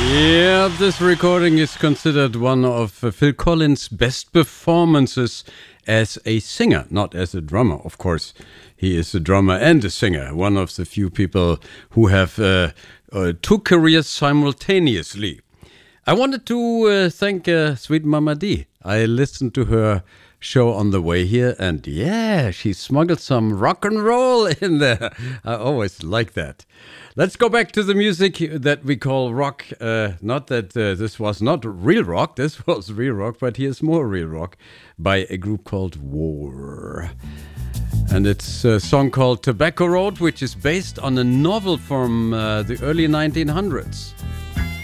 Yeah, this recording is considered one of Phil Collins' best performances as a singer, not as a drummer. Of course, he is a drummer and a singer, one of the few people who have two careers simultaneously. I wanted to thank Sweet Mama D. I listened to her show on the way here, and yeah, she smuggled some rock and roll in there. I always like that. Let's go back to the music that we call rock. Not that this was not real rock, this was real rock, but here's more real rock by a group called War. And it's a song called Tobacco Road, which is based on a novel from the early 1900s.